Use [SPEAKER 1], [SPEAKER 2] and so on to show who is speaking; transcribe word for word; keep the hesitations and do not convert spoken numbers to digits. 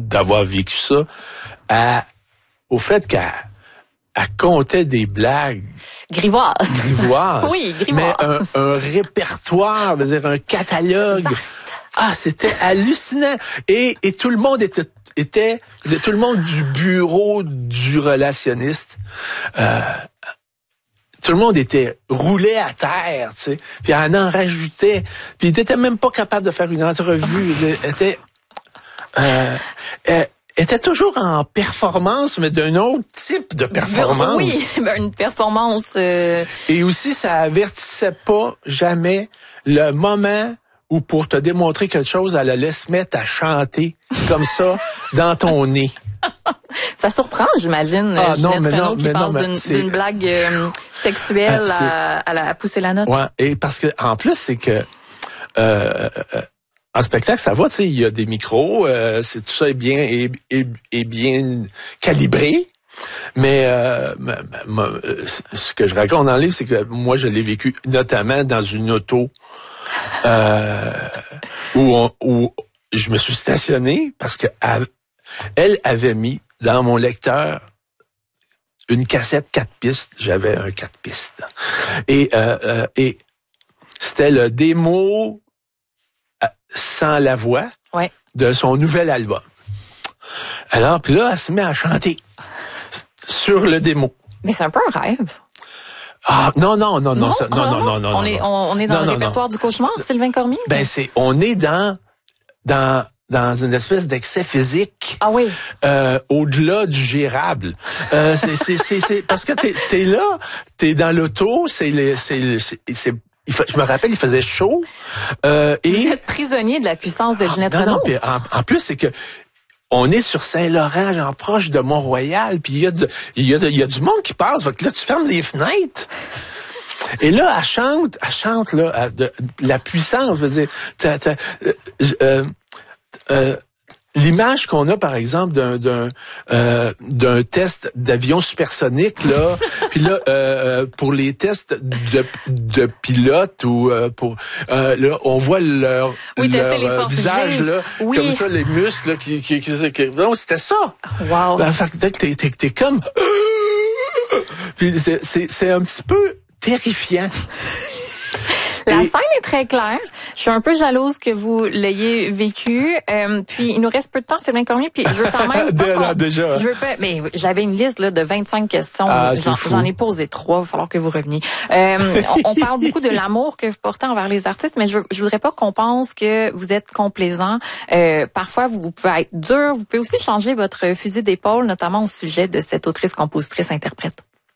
[SPEAKER 1] d'avoir vécu ça, à, au fait qu'elle elle comptait des blagues.
[SPEAKER 2] Grivoise.
[SPEAKER 1] Grivoise.
[SPEAKER 2] Oui, grivoise.
[SPEAKER 1] Mais un, un répertoire, veut dire un catalogue.
[SPEAKER 2] Vaste.
[SPEAKER 1] Ah, c'était hallucinant. Et, et tout le monde était, était, tout le monde du bureau du relationniste, euh, tout le monde était roulé à terre, tu sais. Puis elle en rajoutait. Puis il était même pas capable de faire une entrevue. Il était, euh, elle était toujours en performance, mais d'un autre type de performance.
[SPEAKER 2] Oui, une performance. Euh...
[SPEAKER 1] Et aussi, ça avertissait pas jamais le moment où, pour te démontrer quelque chose, elle allait se mettre à chanter comme ça dans ton nez.
[SPEAKER 2] Ça surprend, j'imagine,
[SPEAKER 1] ah,
[SPEAKER 2] Ginette
[SPEAKER 1] non, mais
[SPEAKER 2] Renaud
[SPEAKER 1] non,
[SPEAKER 2] qui
[SPEAKER 1] mais
[SPEAKER 2] passe
[SPEAKER 1] non,
[SPEAKER 2] d'une,
[SPEAKER 1] c'est...
[SPEAKER 2] d'une blague euh, sexuelle
[SPEAKER 1] ah,
[SPEAKER 2] à, à, la, à pousser la note.
[SPEAKER 1] Ouais, et parce que en plus, c'est que euh, en spectacle, ça va, tu sais, il y a des micros, euh, c'est tout ça est bien est, est, est bien calibré. Mais euh, ma, ma, ce que je raconte dans le livre, c'est que moi, je l'ai vécu notamment dans une auto euh, où, on, où je me suis stationné parce que elle, elle avait mis dans mon lecteur une cassette quatre pistes. J'avais un quatre pistes. Et, euh, euh, et c'était le démo sans la voix
[SPEAKER 2] ouais.
[SPEAKER 1] de son nouvel album. Alors, puis là, elle se met à chanter sur le démo.
[SPEAKER 2] Mais c'est un peu un rêve.
[SPEAKER 1] Ah, non, non, non, non,
[SPEAKER 2] non,
[SPEAKER 1] ça, non, non, non, non,
[SPEAKER 2] on
[SPEAKER 1] non.
[SPEAKER 2] Est, on, on est dans
[SPEAKER 1] non,
[SPEAKER 2] le
[SPEAKER 1] non,
[SPEAKER 2] répertoire
[SPEAKER 1] non.
[SPEAKER 2] du cauchemar, Sylvain Cormier?
[SPEAKER 1] Ben, c'est, on est dans, dans, dans une espèce d'excès physique.
[SPEAKER 2] Ah oui.
[SPEAKER 1] Euh, au-delà du gérable. Euh, c'est, c'est, c'est, c'est, parce que t'es, t'es là, t'es dans l'auto, c'est les, c'est, c'est, c'est il fa, je me rappelle, il faisait chaud. Euh, et
[SPEAKER 2] vous êtes prisonnier de la puissance de Ginette
[SPEAKER 1] ah, non,
[SPEAKER 2] Renaud.
[SPEAKER 1] Non, puis en, en plus, c'est que on est sur Saint-Laurent, genre proche de Mont-Royal, puis il y a de, il y a de, il y a du monde qui passe. Fait que là, tu fermes les fenêtres. Et là, elle chante, elle chante là, à de, de la puissance. Je veux dire, t'as, t'as, euh, euh, l'image qu'on a, par exemple, d'un d'un euh, d'un test d'avion supersonique là, puis là euh, pour les tests de de pilote ou euh, pour euh, là on voit leur,
[SPEAKER 2] oui,
[SPEAKER 1] leur
[SPEAKER 2] les
[SPEAKER 1] euh, visage
[SPEAKER 2] G.
[SPEAKER 1] là,
[SPEAKER 2] oui.
[SPEAKER 1] comme ça les muscles là, qui qui qui, qui non c'était ça.
[SPEAKER 2] Wow.
[SPEAKER 1] Ben, fait que t'es t'es t'es comme puis c'est c'est c'est un petit peu terrifiant.
[SPEAKER 2] La
[SPEAKER 1] Et...
[SPEAKER 2] scène est très claire. Je suis un peu jalouse que vous l'ayez vécu. Euh, puis il nous reste peu de temps, Sylvain Cormier. Puis je veux quand même.
[SPEAKER 1] de, non, déjà.
[SPEAKER 2] Je veux pas. Mais j'avais une liste là de vingt-cinq questions.
[SPEAKER 1] Ah,
[SPEAKER 2] j'en, j'en ai posé trois. Il va falloir que vous reveniez. Euh, on, on parle beaucoup de l'amour que vous portez envers les artistes, mais je, je voudrais pas qu'on pense que vous êtes complaisant. Euh, parfois, vous, vous pouvez être dur. Vous pouvez aussi changer votre fusil d'épaule, notamment au sujet de cette autrice, compositrice, interprète.